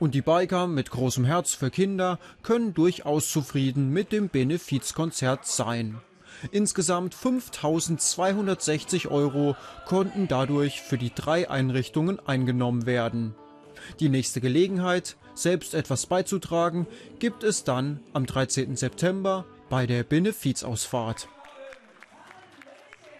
Und die Biker mit großem Herz für Kinder können durchaus zufrieden mit dem Benefizkonzert sein. Insgesamt 5.260 € konnten dadurch für die 3 Einrichtungen eingenommen werden. Die nächste Gelegenheit, selbst etwas beizutragen, gibt es dann am 13. September bei der Benefizausfahrt.